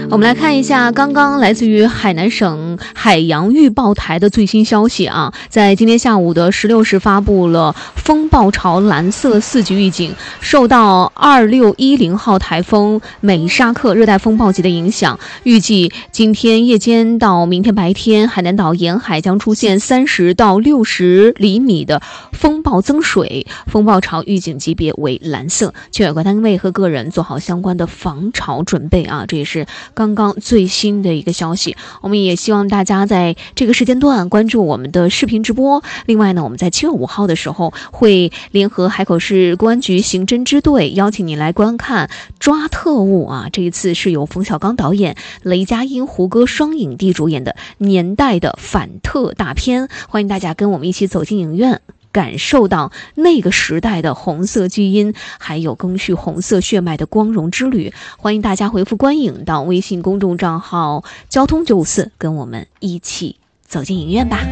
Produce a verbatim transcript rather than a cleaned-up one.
我们来看一下刚刚来自于海南省海洋预报台的最新消息啊，在今天下午的十六时发布了风暴潮蓝色四级预警，受到二六一零号台风美沙克热带风暴级的影响，预计今天夜间到明天白天，海南岛沿海将出现三十到六十厘米的风暴增水，风暴潮预警级别为蓝色，请有关单位和个人做好相关的防潮准备啊，这也是刚刚最新的一个消息。我们也希望大家在这个时间段关注我们的视频直播。另外呢，我们在七月五号的时候会联合海口市公安局刑侦支队邀请你来观看抓特务啊，这一次是由冯小刚导演、雷佳音、胡歌双影帝主演的年代的反特大片，欢迎大家跟我们一起走进影院，感受到那个时代的红色基因，还有赓续红色血脉的光荣之旅。欢迎大家回复观影到微信公众账号交通九五四，跟我们一起走进影院吧。